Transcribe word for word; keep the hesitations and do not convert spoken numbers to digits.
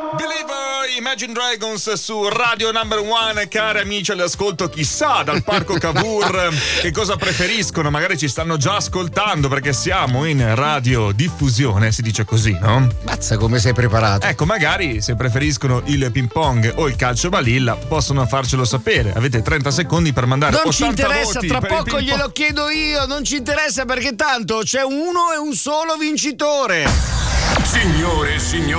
Imagine Dragons su Radio Number One. Cari amici all'ascolto, chissà dal parco Cavour che cosa preferiscono, magari ci stanno già ascoltando perché siamo in radiodiffusione, si dice così, no? Mazza come sei preparato. Ecco, magari se preferiscono il ping pong o il calcio balilla possono farcelo sapere. Avete trenta secondi per mandare non ottanta ci interessa, voti tra per poco glielo chiedo io, non ci interessa perché tanto c'è uno e un solo vincitore. Signore e signori,